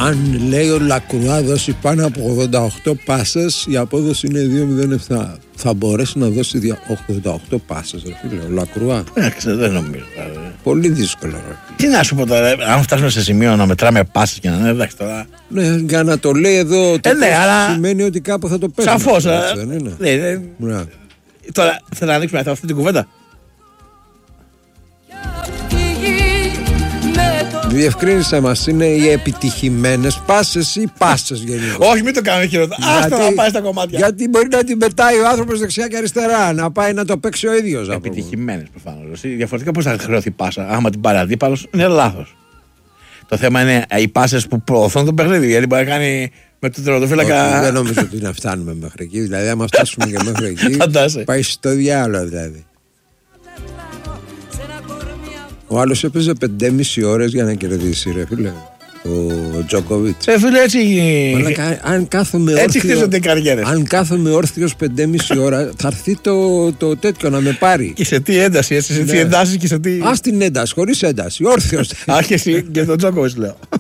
Αν λέει ο Λακρουά δώσει πάνω από 88 πάσες, η απόδοση είναι 2,07. Θα μπορέσει να δώσει 88 πάσες, ρε φίλε, ο Λακρουά? Δεν νομίζω. Πολύ δύσκολο, ρε. Τι να σου πω τώρα, αν φτάσουμε σε σημείο να μετράμε πάσες και να εντάξει τώρα. Ναι, για να το λέει εδώ το ναι, αλλά... σημαίνει ότι κάπου θα το παίρνει. Σαφώς. Ναι. Τώρα θέλω να ανοίξουμε αυτή την κουβέντα. Διευκρίνησε μας, είναι οι επιτυχημένες πάσες ή πάσες γενικώς? Όχι, μην το κάνουμε χειρότερα. Άστα να πάει στα κομμάτια. Γιατί μπορεί να την πετάει ο άνθρωπος δεξιά και αριστερά, να πάει να το παίξει ο ίδιος. Επιτυχημένες προφανώς. Διαφορετικά πώς θα χρεωθεί πάσα? Άμα την πάρει αντίπαλος, είναι λάθος. Το θέμα είναι οι πάσες που προωθούν το παιχνίδι. Γιατί μπορεί να κάνει με το τερματοφύλακα. Δεν νομίζω ότι να φτάνουμε μέχρι εκεί. Δηλαδή, άμα φτάσουμε και μέχρι εκεί, πάει στο διάλογο δηλαδή. Ο άλλος έπαιζε 5,5 ώρες για να κερδίσει, ρε φίλε, ο Τζόκοβιτς. Φίλε, έτσι χτίζονται οι καριέρες. Αν κάθομαι όρθιος 5,5 ώρα, θα έρθει το τέτοιο να με πάρει. Και σε τι ένταση, σε τι εντάσεις και σε τι. Ας την ένταση, χωρίς ένταση, όρθιος. Άρχισε και τον Τζόκοβιτς, λέω.